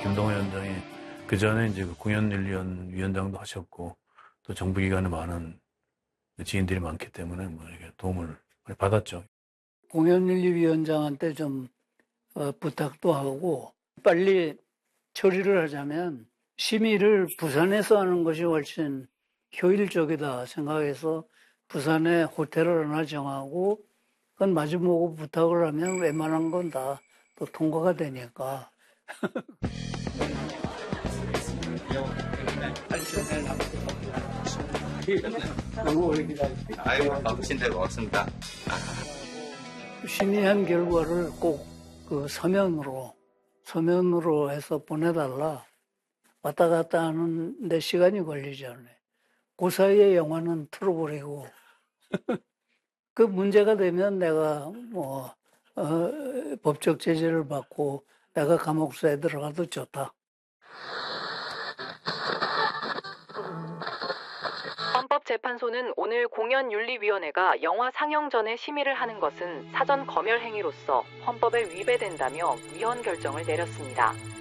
김동호 위원장이 그 전에 이제 공연윤리위원 위원장도 하셨고 또 정부기관에 많은 지인들이 많기 때문에 뭐 이게 도움을 많이 받았죠. 공연윤리위원장한테 좀 부탁도 하고 빨리 처리를 하자면 심의를 부산에서 하는 것이 훨씬 효율적이다 생각해서 부산에 호텔을 하나 정하고 그건 마주보고 부탁을 하면 웬만한 건 다 또 통과가 되니까. 아이고, 바쁘신 데 고맙습니다. 심의한 결과를 꼭 그 서면으로 해서 보내달라. 왔다 갔다 하는데 시간이 걸리잖아요. 그 사이에 영화는 틀어버리고 그 문제가 되면 내가 법적 제재를 받고 내가 감옥사에 들어가도 좋다. 헌법재판소는 오늘 공연윤리위원회가 영화 상영 전에 심의를 하는 것은 사전 검열 행위로서 헌법에 위배된다며 위헌 결정을 내렸습니다.